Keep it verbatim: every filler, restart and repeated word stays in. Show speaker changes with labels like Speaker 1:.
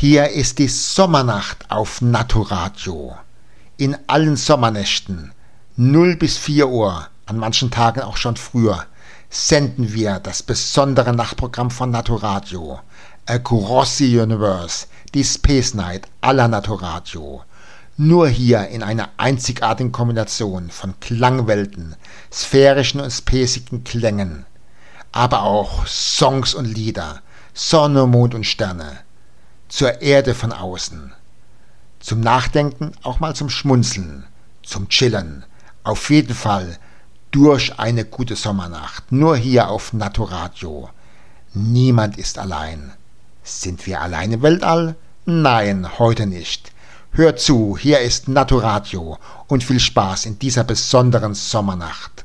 Speaker 1: Hier ist die Sommernacht auf Naturadio. In allen Sommernächten, null bis vier Uhr, an manchen Tagen auch schon früher, senden wir das besondere Nachtprogramm von Naturadio, Across the Universe, die Space Night aller Naturadio. Nur hier in einer einzigartigen Kombination von Klangwelten, sphärischen und spacigen Klängen, aber auch Songs und Lieder, Sonne, Mond und Sterne, zur Erde von außen, zum Nachdenken, auch mal zum Schmunzeln, zum Chillen, auf jeden Fall durch eine gute Sommernacht, nur hier auf Naturadio. Niemand ist allein. Sind wir allein im Weltall? Nein, heute nicht. Hört zu, hier ist Naturadio und viel Spaß in dieser besonderen Sommernacht.